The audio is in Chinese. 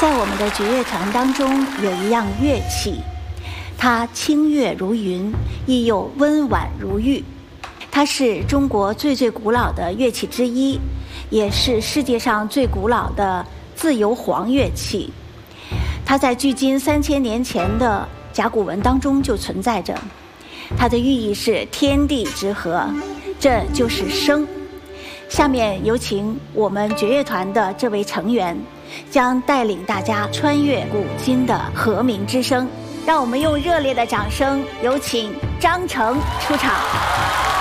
在我们的绝乐团当中，有一样乐器，它清越如云，亦又温婉如玉。它是中国最古老的乐器之一，也是世界上最古老的自由簧乐器。它在距今3000年前的甲骨文当中就存在着，它的寓意是天地之和，这就是声。下面有请我们绝乐团的这位成员，将带领大家穿越古今的和鸣之声。让我们用热烈的掌声，有请张成出场。